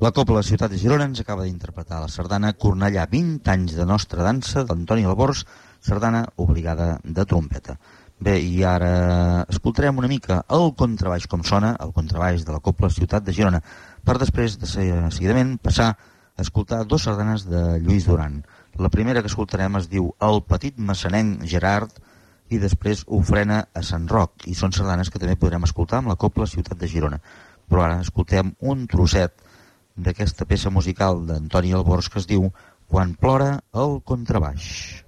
La Cobla Ciutat de Girona ens acaba d'interpretar la sardana Cornellà, 20 anys de nostra dansa, d'Antoni Albors, sardana obligada de trompeta. Bé, i ara escoltarem una mica el contrabaix, com sona el contrabaix de la Cobla Ciutat de Girona, per després, seguidament, passar a escoltar dues sardanes de Lluís Duran. La primera que escoltarem es diu El petit massanenc Gerard, i després Ofrena a Sant Roc, i són sardanes que també podrem escoltar amb la Cobla Ciutat de Girona. Però ara escoltem un trosset d'aquesta peça musical d'Antoni Albors que es diu Quan plora el contrabaix.